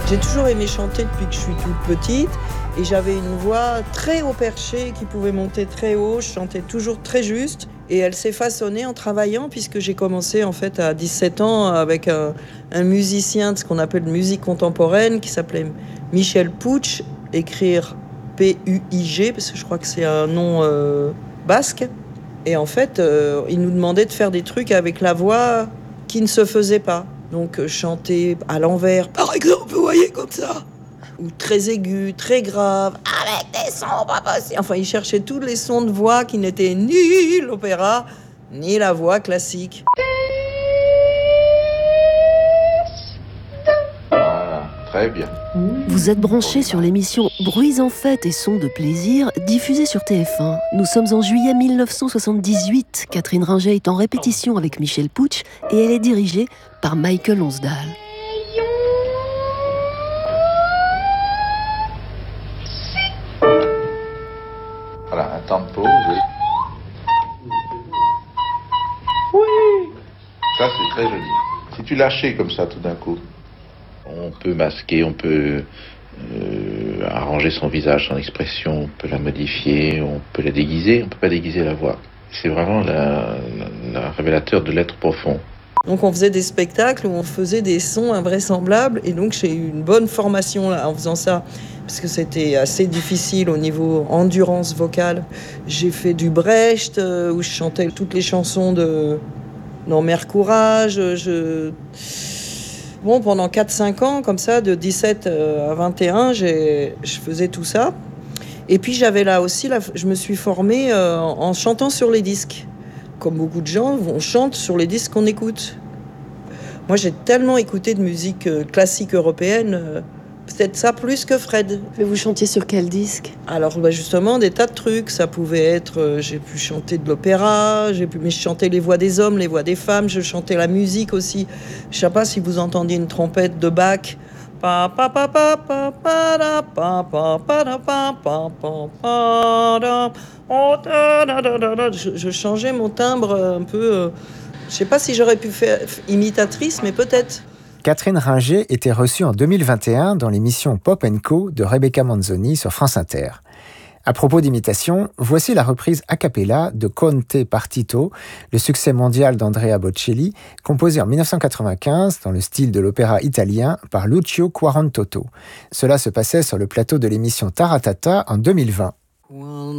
J'ai toujours aimé chanter depuis que je suis toute petite et j'avais une voix très haut perché qui pouvait monter très haut. Je chantais toujours très juste et elle s'est façonnée en travaillant puisque j'ai commencé en fait à 17 ans avec un musicien de ce qu'on appelle musique contemporaine qui s'appelait Michel Puig, écrire Puig parce que je crois que c'est un nom basque. Et en fait, il nous demandait de faire des trucs avec la voix qui ne se faisait pas. Donc chanter à l'envers, par exemple, vous voyez, comme ça. Ou très aigu, très grave, avec des sons pas possibles. Enfin, il cherchait tous les sons de voix qui n'étaient ni l'opéra, ni la voix classique. Voilà, très bien. Vous êtes branchés sur l'émission Bruits en fête et sons de plaisir, diffusée sur TF1. Nous sommes en juillet 1978. Catherine Ringer est en répétition avec Michel Puig et elle est dirigée par Michael Lonsdal. Voilà, un temps de pause. Oui. Ça, c'est très joli. Si tu lâchais comme ça tout d'un coup, on peut masquer, on peut arranger son visage, son expression, on peut la modifier, on peut la déguiser, on peut pas déguiser la voix. C'est vraiment la révélateur de l'être profond. Donc on faisait des spectacles où on faisait des sons invraisemblables et donc j'ai eu une bonne formation là, en faisant ça parce que c'était assez difficile au niveau endurance vocale. J'ai fait du Brecht où je chantais toutes les chansons de Mère Courage. Bon, pendant 4-5 ans, comme ça, de 17 à 21, je faisais tout ça. Et puis j'avais là aussi, je me suis formée en chantant sur les disques. Comme beaucoup de gens, on chante sur les disques qu'on écoute. Moi, j'ai tellement écouté de musique classique européenne, peut-être ça plus que Fred. Mais vous chantiez sur quel disque ? Alors, justement, des tas de trucs. Ça pouvait être, j'ai pu chanter de l'opéra, mais je chantais les voix des hommes, les voix des femmes, je chantais la musique aussi. Je sais pas si vous entendiez une trompette de Bach. Je changeais mon timbre un peu. Je sais pas si j'aurais pu faire imitatrice, mais peut-être. Catherine Ringer était reçue en 2021 dans l'émission Pop & Co de Rebecca Manzoni sur France Inter. À propos d'imitation, voici la reprise a cappella de Conte Partito, le succès mondial d'Andrea Bocelli, composé en 1995 dans le style de l'opéra italien par Lucio Quarantotto. Cela se passait sur le plateau de l'émission Taratata en 2020.